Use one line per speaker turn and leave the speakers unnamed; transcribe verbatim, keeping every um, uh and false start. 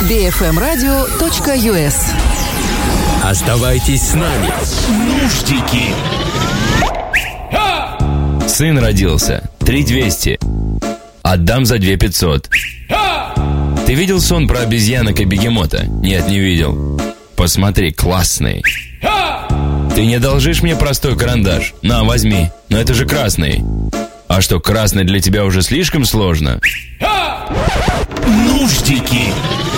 би эф эм радио точка ю эс.
Оставайтесь с нами. Нуждики.
Сын родился. три двести. Отдам за две пятьсот. Ты видел сон про обезьянок и бегемота? Нет, не видел. Посмотри, классный. Ты не одолжишь мне простой карандаш? На, возьми. Но это же красный. А что, красный для тебя уже слишком сложно?
Нуждики.